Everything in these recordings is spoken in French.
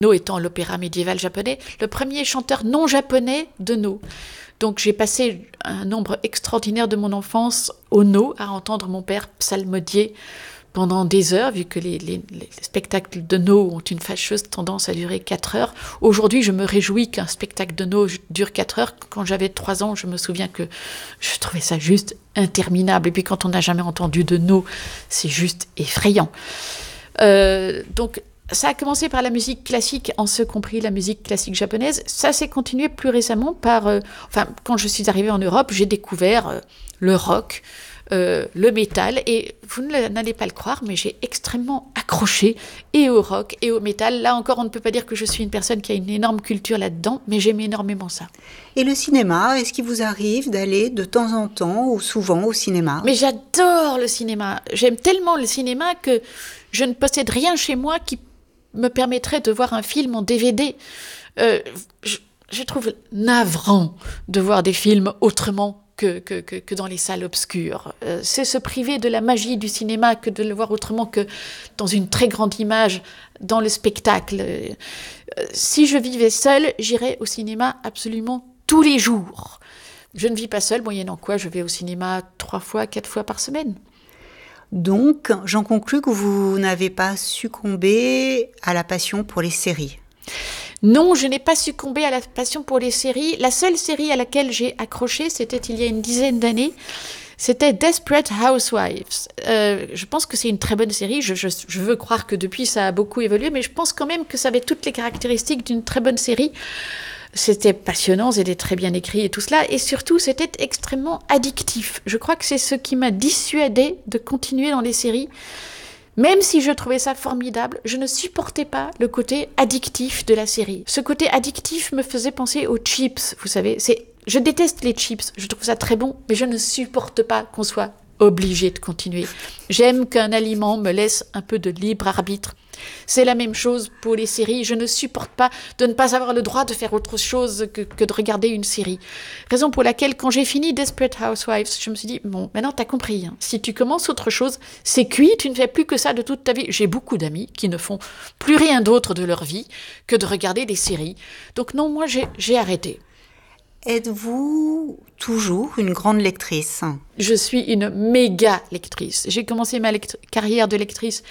No étant l'opéra médiéval japonais, le premier chanteur non japonais de No. Donc j'ai passé un nombre extraordinaire de mon enfance au No, à entendre mon père psalmodier pendant des heures, vu que les spectacles de No ont une fâcheuse tendance à durer 4 heures. Aujourd'hui, je me réjouis qu'un spectacle de No dure 4 heures. Quand j'avais 3 ans, je me souviens que je trouvais ça juste interminable. Et puis quand on n'a jamais entendu de No, c'est juste effrayant. Donc ça a commencé par la musique classique, en ce compris la musique classique japonaise. Ça s'est continué plus récemment par... quand je suis arrivée en Europe, j'ai découvert le rock, le métal, et vous n'allez pas le croire, mais j'ai extrêmement accroché et au rock et au métal. Là encore, on ne peut pas dire que je suis une personne qui a une énorme culture là-dedans, mais j'aime énormément ça. Et le cinéma, est-ce qu'il vous arrive d'aller de temps en temps ou souvent au cinéma ? Mais j'adore le cinéma. J'aime tellement le cinéma que je ne possède rien chez moi qui me permettrait de voir un film en DVD. Je trouve navrant de voir des films autrement que dans les salles obscures. C'est se priver de la magie du cinéma que de le voir autrement que dans une très grande image, dans le spectacle. Si je vivais seule, j'irais au cinéma absolument tous les jours. Je ne vis pas seule, moyennant quoi je vais au cinéma 3 fois, 4 fois par semaine. Donc, j'en conclus que vous n'avez pas succombé à la passion pour les séries. Non, je n'ai pas succombé à la passion pour les séries. La seule série à laquelle j'ai accroché, c'était il y a une dizaine d'années. C'était Desperate Housewives. Je pense que c'est une très bonne série. Je veux croire que depuis, ça a beaucoup évolué, mais je pense quand même que ça avait toutes les caractéristiques d'une très bonne série. C'était passionnant, c'était très bien écrit et tout cela. Et surtout, c'était extrêmement addictif. Je crois que c'est ce qui m'a dissuadée de continuer dans les séries. Même si je trouvais ça formidable, je ne supportais pas le côté addictif de la série. Ce côté addictif me faisait penser aux chips, vous savez. Je déteste les chips, je trouve ça très bon, mais je ne supporte pas qu'on soit obligé de continuer. J'aime qu'un aliment me laisse un peu de libre arbitre. C'est la même chose pour les séries. Je ne supporte pas de ne pas avoir le droit de faire autre chose que de regarder une série. Raison pour laquelle, quand j'ai fini Desperate Housewives, je me suis dit, bon, maintenant t'as compris. Hein. Si tu commences autre chose, c'est cuit, tu ne fais plus que ça de toute ta vie. J'ai beaucoup d'amis qui ne font plus rien d'autre de leur vie que de regarder des séries. Donc non, moi j'ai arrêté. Êtes-vous toujours une grande lectrice ? Je suis une méga lectrice. J'ai commencé ma carrière de lectrice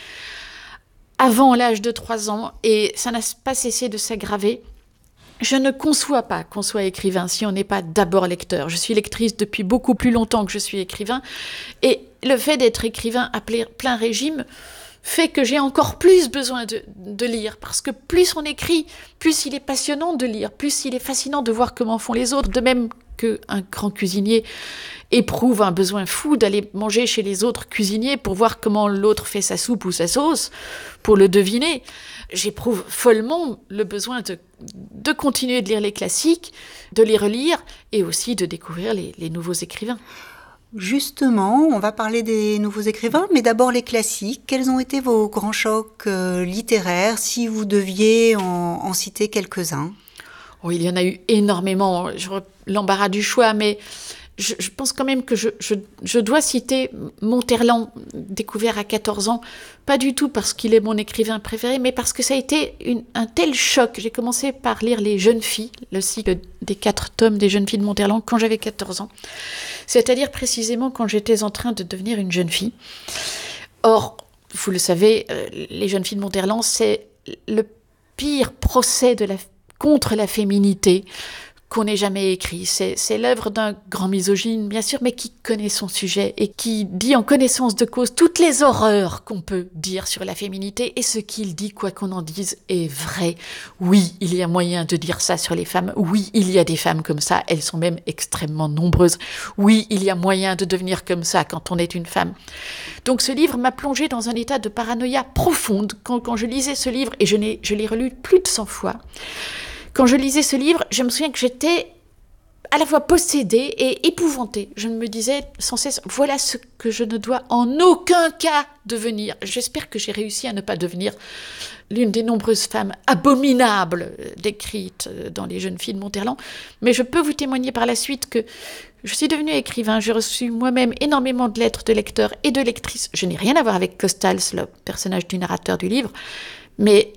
avant l'âge de 3 ans, et ça n'a pas cessé de s'aggraver. Je ne conçois pas qu'on soit écrivain si on n'est pas d'abord lecteur. Je suis lectrice depuis beaucoup plus longtemps que je suis écrivain, et le fait d'être écrivain à plein régime fait que j'ai encore plus besoin de lire, parce que plus on écrit, plus il est passionnant de lire, plus il est fascinant de voir comment font les autres, de même qu'un grand cuisinier éprouve un besoin fou d'aller manger chez les autres cuisiniers pour voir comment l'autre fait sa soupe ou sa sauce, pour le deviner. J'éprouve follement le besoin de continuer de lire les classiques, de les relire, et aussi de découvrir les nouveaux écrivains. Justement, on va parler des nouveaux écrivains, mais d'abord les classiques. Quels ont été vos grands chocs littéraires, si vous deviez en citer quelques-uns ? Oh, il y en a eu énormément, l'embarras du choix, mais je pense quand même que je dois citer Monterland, découvert à 14 ans, pas du tout parce qu'il est mon écrivain préféré, mais parce que ça a été un tel choc. J'ai commencé par lire Les Jeunes Filles, le cycle des 4 tomes des Jeunes Filles de Monterland, quand j'avais 14 ans. C'est-à-dire précisément quand j'étais en train de devenir une jeune fille. Or, vous le savez, Les Jeunes Filles de Monterland, c'est le pire procès contre la féminité qu'on ait jamais écrit. C'est l'œuvre d'un grand misogyne, bien sûr, mais qui connaît son sujet et qui dit en connaissance de cause toutes les horreurs qu'on peut dire sur la féminité, et ce qu'il dit, quoi qu'on en dise, est vrai. Oui, il y a moyen de dire ça sur les femmes. Oui, il y a des femmes comme ça. Elles sont même extrêmement nombreuses. Oui, il y a moyen de devenir comme ça quand on est une femme. Donc ce livre m'a plongée dans un état de paranoïa profonde quand je lisais ce livre, et je l'ai relu plus de 100 fois. Quand je lisais ce livre, je me souviens que j'étais à la fois possédée et épouvantée. Je me disais sans cesse, voilà ce que je ne dois en aucun cas devenir. J'espère que j'ai réussi à ne pas devenir l'une des nombreuses femmes abominables décrites dans Les Jeunes Filles de Monterland. Mais je peux vous témoigner par la suite que je suis devenue écrivain. J'ai reçu moi-même énormément de lettres de lecteurs et de lectrices. Je n'ai rien à voir avec Costals, le personnage du narrateur du livre, mais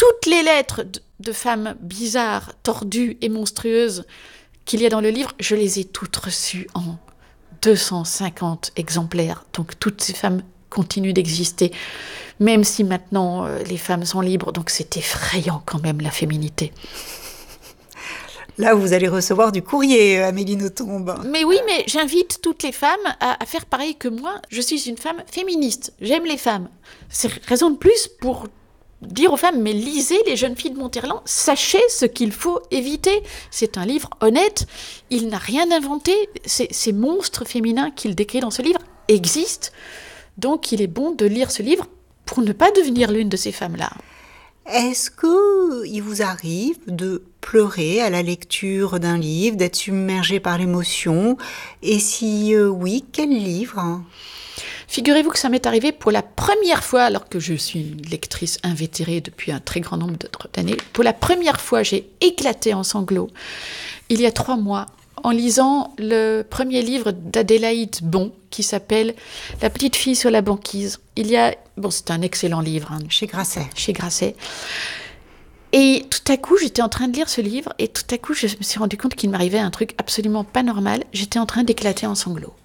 toutes les lettres de femmes bizarres, tordues et monstrueuses qu'il y a dans le livre, je les ai toutes reçues en 250 exemplaires. Donc toutes ces femmes continuent d'exister, même si maintenant les femmes sont libres. Donc c'est effrayant quand même, la féminité. Là, vous allez recevoir du courrier, Amélie Nothomb. Mais oui, mais j'invite toutes les femmes à faire pareil que moi. Je suis une femme féministe. J'aime les femmes. C'est raison de plus pour dire aux femmes, mais lisez Les jeunes filles de Monterland. Sachez ce qu'il faut éviter. C'est un livre honnête. Il n'a rien inventé. Ces monstres féminins qu'il décrit dans ce livre existent. Donc, il est bon de lire ce livre pour ne pas devenir l'une de ces femmes-là. Est-ce qu'il vous arrive de pleurer à la lecture d'un livre, d'être submergé par l'émotion? Et si oui, quel livre? Figurez-vous que ça m'est arrivé pour la première fois, alors que je suis une lectrice invétérée depuis un très grand nombre d'années. Pour la première fois, j'ai éclaté en sanglots il y a 3 mois en lisant le premier livre d'Adélaïde Bon qui s'appelle « La petite fille sur la banquise ». C'est un excellent livre. Chez Grasset. Chez Grasset. Et tout à coup, j'étais en train de lire ce livre et tout à coup, je me suis rendu compte qu'il m'arrivait un truc absolument pas normal. J'étais en train d'éclater en sanglots.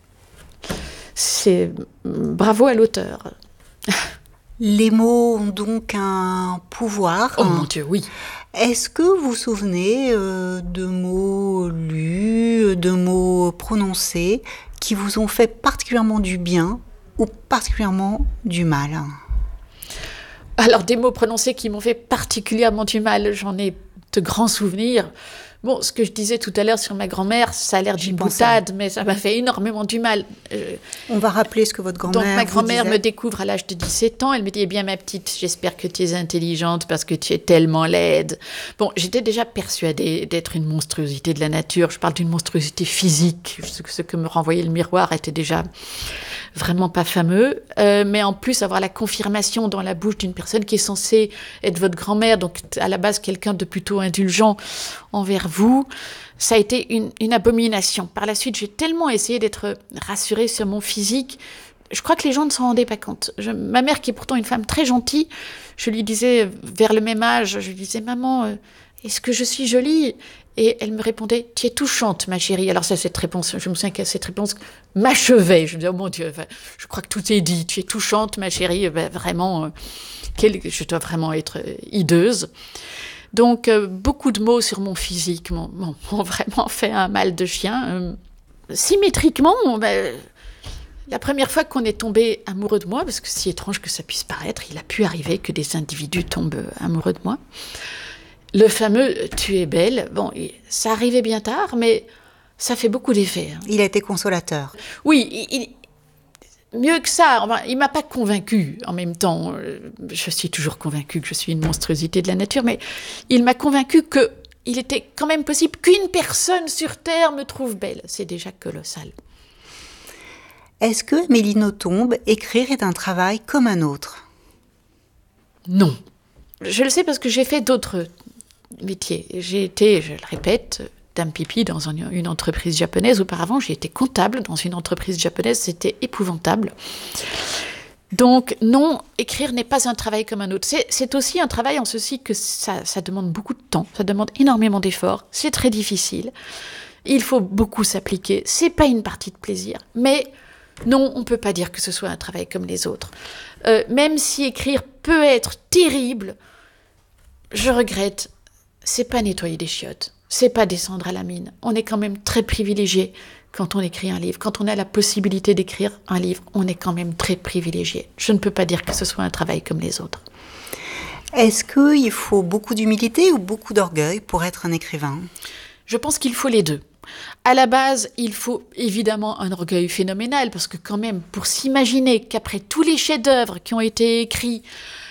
Bravo à l'auteur. Les mots ont donc un pouvoir. Oh mon Dieu, oui. Est-ce que vous vous souvenez de mots lus, de mots prononcés qui vous ont fait particulièrement du bien ou particulièrement du mal? Alors, des mots prononcés qui m'ont fait particulièrement du mal, j'en ai de grands souvenirs. Bon, ce que je disais tout à l'heure sur ma grand-mère, ça a l'air d'une boutade, mais ça m'a fait énormément du mal. On va rappeler ce que votre grand-mère Donc, ma grand-mère vous me découvre à l'âge de 17 ans. Elle me dit, eh bien, ma petite, j'espère que tu es intelligente parce que tu es tellement laide. Bon, j'étais déjà persuadée d'être une monstruosité de la nature. Je parle d'une monstruosité physique. Ce que me renvoyait le miroir était déjà vraiment pas fameux. Mais en plus, avoir la confirmation dans la bouche d'une personne qui est censée être votre grand-mère, donc à la base quelqu'un de plutôt indulgent envers vous, ça a été une abomination. Par la suite, j'ai tellement essayé d'être rassurée sur mon physique. Je crois que les gens ne s'en rendaient pas compte. Ma mère, qui est pourtant une femme très gentille, je lui disais, vers le même âge, je lui disais, maman, est-ce que je suis jolie? Et elle me répondait, tu es touchante, ma chérie. Alors ça, cette réponse, je me souviens que cette réponse m'achevait. Je me disais, oh mon Dieu, je crois que tout est dit. Tu es touchante, ma chérie. Vraiment, je dois vraiment être hideuse. Donc, beaucoup de mots sur mon physique m'ont vraiment fait un mal de chien. Symétriquement, la première fois qu'on est tombé amoureux de moi, parce que si étrange que ça puisse paraître, il a pu arriver que des individus tombent amoureux de moi. Le fameux « tu es belle », bon, ça arrivait bien tard, mais ça fait beaucoup d'effet. Il a été consolateur. Oui, mieux que ça, il ne m'a pas convaincue en même temps. Je suis toujours convaincue que je suis une monstruosité de la nature, mais il m'a convaincue qu'il était quand même possible qu'une personne sur Terre me trouve belle. C'est déjà colossal. Est-ce que, Amélie Nothomb, écrire est un travail comme un autre? Non. Je le sais parce que j'ai fait d'autres métiers. J'ai été, je le répète, dame pipi dans une entreprise japonaise. Auparavant, j'ai été comptable dans une entreprise japonaise. C'était épouvantable. Donc, non, écrire n'est pas un travail comme un autre. C'est aussi un travail en ceci que ça demande beaucoup de temps. Ça demande énormément d'efforts. C'est très difficile. Il faut beaucoup s'appliquer. C'est pas une partie de plaisir. Mais non, on ne peut pas dire que ce soit un travail comme les autres. Même si écrire peut être terrible, je regrette, c'est pas nettoyer des chiottes, c'est pas descendre à la mine. On est quand même très privilégié quand on écrit un livre. Quand on a la possibilité d'écrire un livre, on est quand même très privilégié. Je ne peux pas dire que ce soit un travail comme les autres. Est-ce qu'il faut beaucoup d'humilité ou beaucoup d'orgueil pour être un écrivain? Je pense qu'il faut les deux. À la base, il faut évidemment un orgueil phénoménal, parce que quand même, pour s'imaginer qu'après tous les chefs-d'œuvre qui ont été écrits,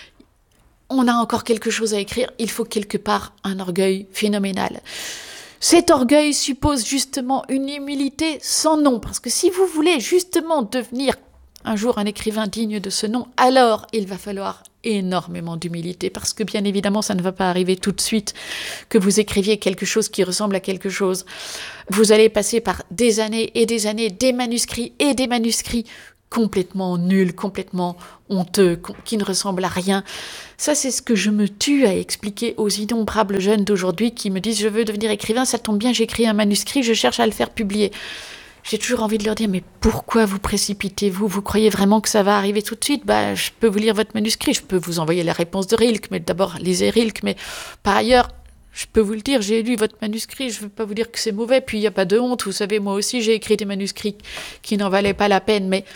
on a encore quelque chose à écrire, il faut quelque part un orgueil phénoménal. Cet orgueil suppose justement une humilité sans nom, parce que si vous voulez justement devenir un jour un écrivain digne de ce nom, alors il va falloir énormément d'humilité, parce que bien évidemment, ça ne va pas arriver tout de suite que vous écriviez quelque chose qui ressemble à quelque chose. Vous allez passer par des années et des années, des manuscrits complètement nul, complètement honteux, qui ne ressemble à rien. Ça, c'est ce que je me tue à expliquer aux innombrables jeunes d'aujourd'hui qui me disent « je veux devenir écrivain, ça tombe bien, j'ai écrit un manuscrit, je cherche à le faire publier ». J'ai toujours envie de leur dire « mais pourquoi vous précipitez-vous ? Vous croyez vraiment que ça va arriver tout de suite ? Je peux vous lire votre manuscrit, je peux vous envoyer la réponse de Rilke, mais d'abord lisez Rilke, mais par ailleurs, je peux vous le dire, j'ai lu votre manuscrit, je ne veux pas vous dire que c'est mauvais, puis il n'y a pas de honte, vous savez, moi aussi j'ai écrit des manuscrits qui n'en valaient pas la peine, mais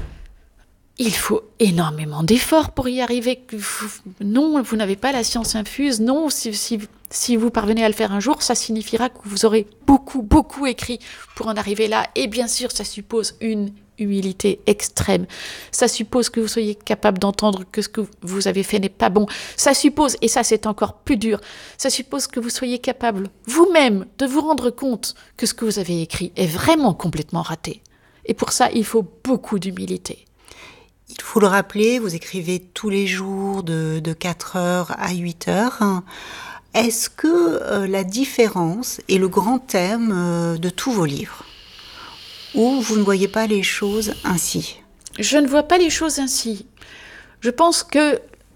il faut énormément d'efforts pour y arriver. Non, vous n'avez pas la science infuse, non, si vous parvenez à le faire un jour, ça signifiera que vous aurez beaucoup écrit pour en arriver là, et bien sûr, ça suppose une humilité extrême. Ça suppose que vous soyez capable d'entendre que ce que vous avez fait n'est pas bon. Ça suppose, et ça c'est encore plus dur, ça suppose que vous soyez capable vous-même de vous rendre compte que ce que vous avez écrit est vraiment complètement raté. Et pour ça, il faut beaucoup d'humilité. Il faut le rappeler, vous écrivez tous les jours de 4h à 8h. Est-ce que la différence est le grand thème de tous vos livres ? Ou vous ne voyez pas les choses ainsi ? Je ne vois pas les choses ainsi. Je pense que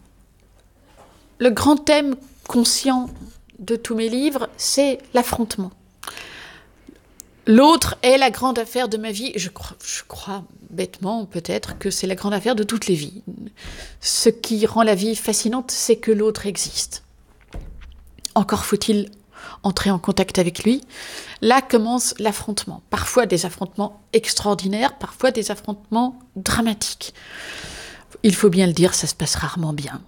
le grand thème conscient de tous mes livres, c'est l'affrontement. L'autre est la grande affaire de ma vie. Je crois bêtement peut-être que c'est la grande affaire de toutes les vies. Ce qui rend la vie fascinante, c'est que l'autre existe. Encore faut-il entrer en contact avec lui. Là commence l'affrontement. Parfois des affrontements extraordinaires, parfois des affrontements dramatiques. Il faut bien le dire, ça se passe rarement bien.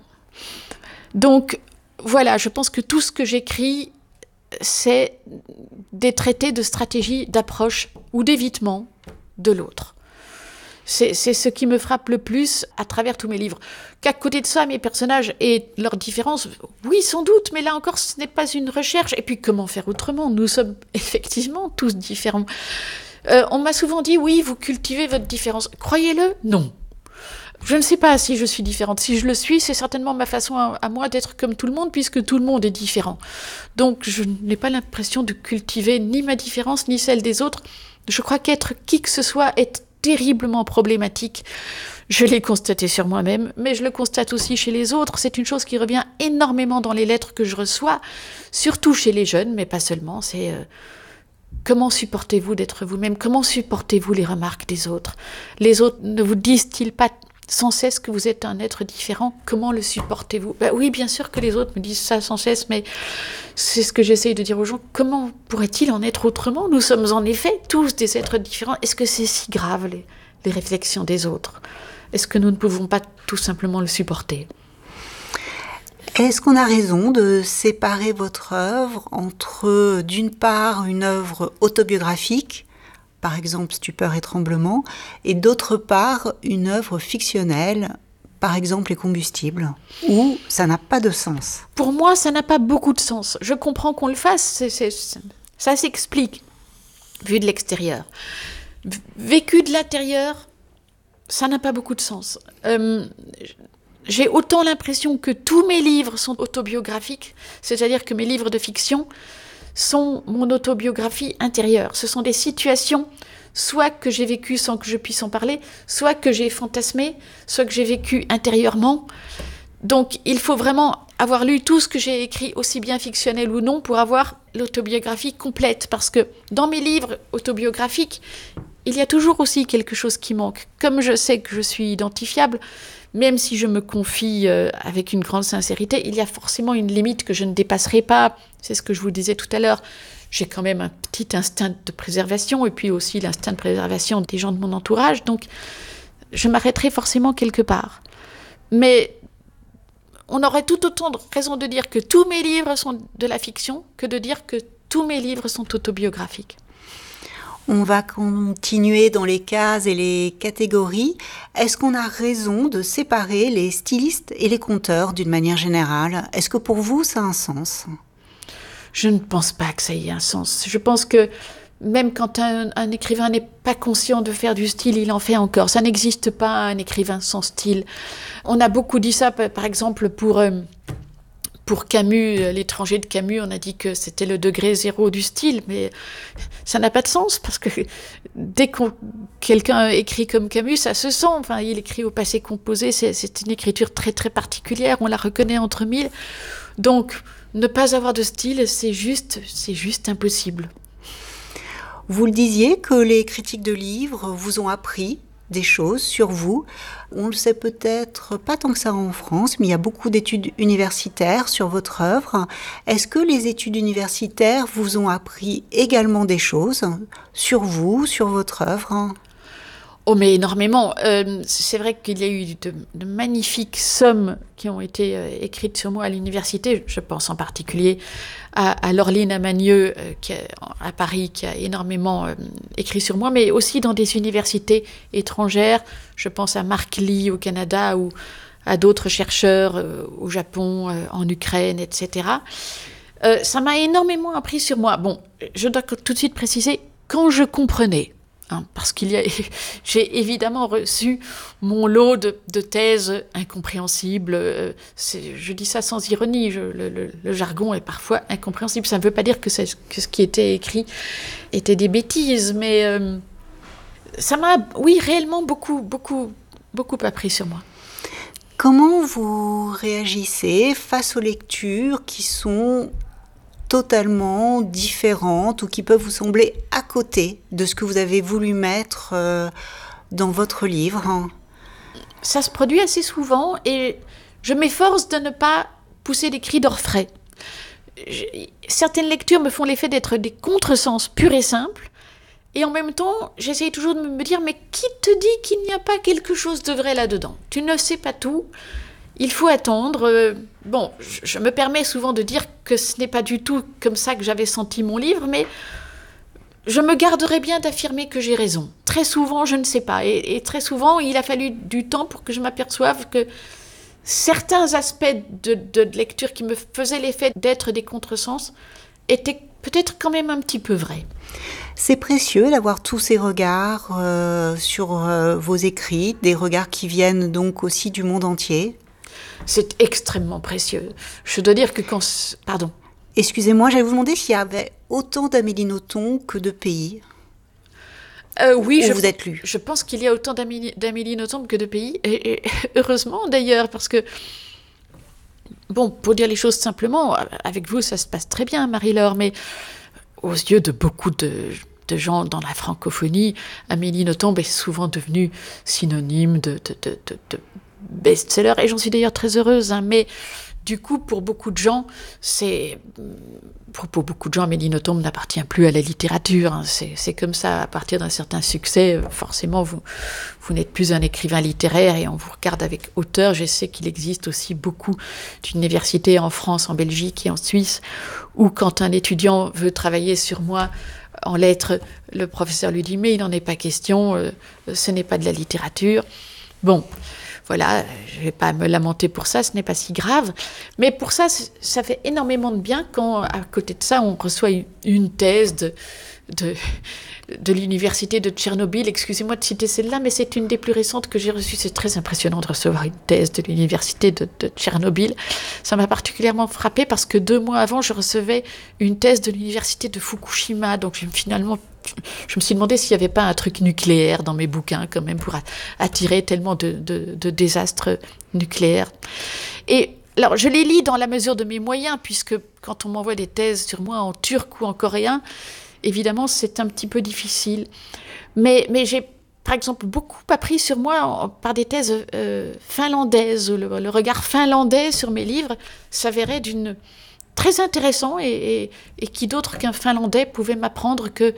Donc voilà, je pense que tout ce que j'écris, c'est des traités de stratégie, d'approche ou d'évitement de l'autre. C'est ce qui me frappe le plus à travers tous mes livres. Qu'à côté de ça, mes personnages et leurs différences, oui, sans doute, mais là encore, ce n'est pas une recherche. Et puis, comment faire autrement ? Nous sommes effectivement tous différents. On m'a souvent dit, oui, vous cultivez votre différence. Croyez-le, non. Je ne sais pas si je suis différente. Si je le suis, c'est certainement ma façon à moi d'être comme tout le monde, puisque tout le monde est différent. Donc, je n'ai pas l'impression de cultiver ni ma différence, ni celle des autres. Je crois qu'être qui que ce soit est terriblement problématique. Je l'ai constaté sur moi-même, mais je le constate aussi chez les autres. C'est une chose qui revient énormément dans les lettres que je reçois, surtout chez les jeunes, mais pas seulement. C'est comment supportez-vous d'être vous-même ? Comment supportez-vous les remarques des autres ? Les autres ne vous disent-ils pas sans cesse que vous êtes un être différent ? Comment le supportez-vous ? Oui, bien sûr que les autres me disent ça sans cesse, mais c'est ce que j'essaye de dire aux gens. Comment pourrait-il en être autrement ? Nous sommes en effet tous des êtres différents. Est-ce que c'est si grave, les réflexions des autres ? Est-ce que nous ne pouvons pas tout simplement le supporter ? Est-ce qu'on a raison de séparer votre œuvre entre, d'une part, une œuvre autobiographique, par exemple Stupeur et Tremblement, et d'autre part, une œuvre fictionnelle, par exemple Les Combustibles, où ça n'a pas de sens? Pour moi, ça n'a pas beaucoup de sens. Je comprends qu'on le fasse, ça s'explique, vu de l'extérieur. Vécu de l'intérieur, ça n'a pas beaucoup de sens. J'ai autant l'impression que tous mes livres sont autobiographiques, c'est-à-dire que mes livres de fiction sont mon autobiographie intérieure. Ce sont des situations, soit que j'ai vécues sans que je puisse en parler, soit que j'ai fantasmé, soit que j'ai vécu intérieurement. Donc, il faut vraiment avoir lu tout ce que j'ai écrit, aussi bien fictionnel ou non, pour avoir l'autobiographie complète. Parce que dans mes livres autobiographiques, il y a toujours aussi quelque chose qui manque. Comme je sais que je suis identifiable, même si je me confie avec une grande sincérité, il y a forcément une limite que je ne dépasserai pas. C'est ce que je vous disais tout à l'heure. J'ai quand même un petit instinct de préservation et puis aussi l'instinct de préservation des gens de mon entourage. Donc, je m'arrêterai forcément quelque part. Mais on aurait tout autant de raison de dire que tous mes livres sont de la fiction que de dire que tous mes livres sont autobiographiques. On va continuer dans les cases et les catégories. Est-ce qu'on a raison de séparer les stylistes et les conteurs d'une manière générale ? Est-ce que pour vous, ça a un sens ? Je ne pense pas que ça ait un sens. Je pense que même quand un écrivain n'est pas conscient de faire du style, il en fait encore. Ça n'existe pas un écrivain sans style. On a beaucoup dit ça, par exemple, pour Pour Camus, L'étranger de Camus, on a dit que c'était le degré zéro du style, mais ça n'a pas de sens, parce que dès que quelqu'un écrit comme Camus, ça se sent. Enfin, il écrit au passé composé, c'est une écriture très très particulière, on la reconnaît entre mille. Donc, ne pas avoir de style, c'est juste impossible. Vous le disiez que les critiques de livres vous ont appris des choses sur vous. On le sait peut-être pas tant que ça en France, mais il y a beaucoup d'études universitaires sur votre œuvre. Est-ce que les études universitaires vous ont appris également des choses sur vous, sur votre œuvre ? Oh, mais énormément. C'est vrai qu'il y a eu de magnifiques sommes qui ont été écrites sur moi à l'université. Je pense en particulier à Laureline Amagneux à Paris, qui a énormément écrit sur moi, mais aussi dans des universités étrangères. Je pense à Mark Lee au Canada ou à d'autres chercheurs au Japon, en Ukraine, etc. Ça m'a énormément appris sur moi. Bon, je dois tout de suite préciser, quand je comprenais, parce j'ai évidemment reçu mon lot de thèses incompréhensibles. Je dis ça sans ironie, le jargon est parfois incompréhensible. Ça ne veut pas dire que ce qui était écrit était des bêtises, mais ça m'a, oui, réellement beaucoup appris sur moi. Comment vous réagissez face aux lectures qui sont totalement différentes ou qui peuvent vous sembler à côté de ce que vous avez voulu mettre dans votre livre ? Ça se produit assez souvent et je m'efforce de ne pas pousser des cris d'orfraie. Certaines lectures me font l'effet d'être des contresens purs et simples, et en même temps, j'essaye toujours de me dire, mais qui te dit qu'il n'y a pas quelque chose de vrai là-dedans ? Tu ne sais pas tout. Il faut attendre. Bon, je me permets souvent de dire que ce n'est pas du tout comme ça que j'avais senti mon livre, mais je me garderais bien d'affirmer que j'ai raison. Très souvent, je ne sais pas. Et très souvent, il a fallu du temps pour que je m'aperçoive que certains aspects de lecture qui me faisaient l'effet d'être des contresens étaient peut-être quand même un petit peu vrais. C'est précieux d'avoir tous ces regards sur vos écrits, des regards qui viennent donc aussi du monde entier. C'est extrêmement précieux. Je dois dire que quand... Pardon. Excusez-moi, j'allais vous demander s'il y avait autant d'Amélie Nothomb que de pays. Oui, où vous êtes lue. Je pense qu'il y a autant d'Amélie Nothomb que de pays. Et heureusement d'ailleurs, parce que... Bon, pour dire les choses simplement, avec vous, ça se passe très bien, Marie-Laure, mais aux yeux de beaucoup de gens dans la francophonie, Amélie Nothomb est souvent devenue synonyme de best-seller, et j'en suis d'ailleurs très heureuse, mais du coup, pour beaucoup de gens, pour beaucoup de gens, Amélie Nothomb n'appartient plus à la littérature. C'est comme ça, à partir d'un certain succès, forcément, vous n'êtes plus un écrivain littéraire et on vous regarde avec hauteur. Je sais qu'il existe aussi beaucoup d'universités en France, en Belgique et en Suisse, où quand un étudiant veut travailler sur moi en lettres, le professeur lui dit « mais il n'en est pas question, ce n'est pas de la littérature ». Bon, voilà, je ne vais pas me lamenter pour ça, ce n'est pas si grave. Mais pour ça, ça fait énormément de bien quand, à côté de ça, on reçoit une thèse de l'université de Tchernobyl. Excusez-moi de citer celle-là, mais c'est une des plus récentes que j'ai reçues. C'est très impressionnant de recevoir une thèse de l'université de Tchernobyl. Ça m'a particulièrement frappée parce que 2 mois avant, je recevais une thèse de l'université de Fukushima. Donc je me suis demandé s'il n'y avait pas un truc nucléaire dans mes bouquins, quand même, pour attirer tellement de désastres nucléaires. Et alors, je les lis dans la mesure de mes moyens, puisque quand on m'envoie des thèses sur moi en turc ou en coréen, évidemment, c'est un petit peu difficile. Mais j'ai, par exemple, beaucoup appris sur moi par des thèses finlandaises. Le regard finlandais sur mes livres s'avérait très intéressant et qui d'autre qu'un Finlandais pouvait m'apprendre que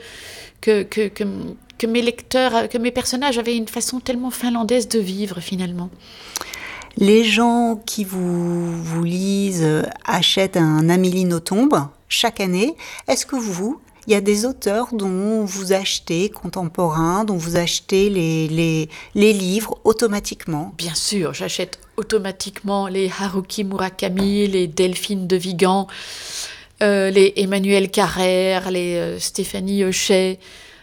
mes lecteurs, que mes personnages avaient une façon tellement finlandaise de vivre finalement. Les gens qui vous lisent achètent un Amélie Nothomb chaque année. Est-ce que il y a des auteurs dont vous achetez contemporains, dont vous achetez les livres automatiquement ? Bien sûr, j'achète automatiquement les Haruki Murakami, les Delphine de Vigan, les Emmanuel Carrère, les Stéphanie Hochet,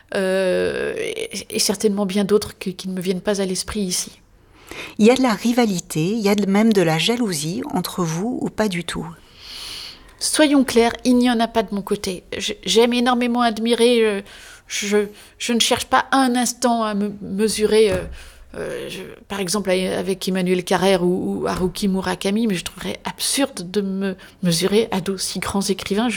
et certainement bien d'autres qui ne me viennent pas à l'esprit ici. Il y a de la rivalité, il y a même de la jalousie entre vous ou pas du tout ? Soyons clairs, il n'y en a pas de mon côté. J'aime énormément admirer. Je ne cherche pas un instant à me mesurer, par exemple avec Emmanuel Carrère ou Haruki Murakami, mais je trouverais absurde de me mesurer à d'aussi grands écrivains.